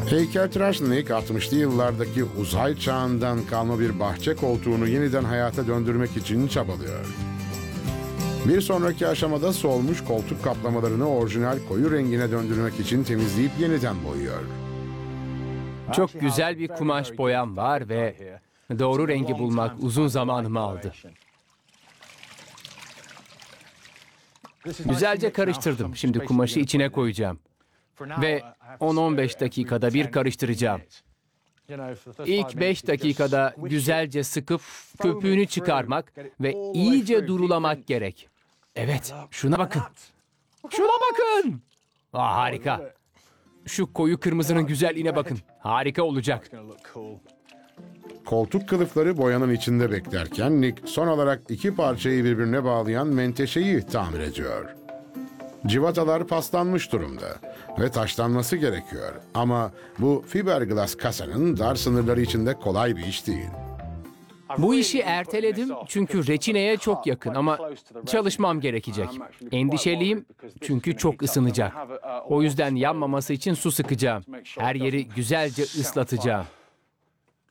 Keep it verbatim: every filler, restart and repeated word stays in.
Heykeltıraş Nick, altmışlı yıllardaki uzay çağından kalma bir bahçe koltuğunu yeniden hayata döndürmek için çabalıyor. Bir sonraki aşamada solmuş koltuk kaplamalarını orijinal koyu rengine döndürmek için temizleyip yeniden boyuyor. Çok güzel bir kumaş boyam var ve doğru rengi bulmak uzun zamanımı aldı. Güzelce karıştırdım. Şimdi kumaşı içine koyacağım. Ve on on beş dakikada bir karıştıracağım. İlk beş dakikada güzelce sıkıp köpüğünü çıkarmak ve iyice durulamak gerek. Evet, şuna bakın. Şuna bakın. Aa, harika. Şu koyu kırmızının güzelliğine bakın. Harika olacak. Koltuk kılıfları boyanın içinde beklerken Nick son olarak iki parçayı birbirine bağlayan menteşeyi tamir ediyor. Civatalar paslanmış durumda ve taşlanması gerekiyor. Ama bu fiberglass kasanın dar sınırları içinde kolay bir iş değil. Bu işi erteledim çünkü reçineye çok yakın ama çalışmam gerekecek. Endişeliyim çünkü çok ısınacak. O yüzden yanmaması için su sıkacağım. Her yeri güzelce ıslatacağım.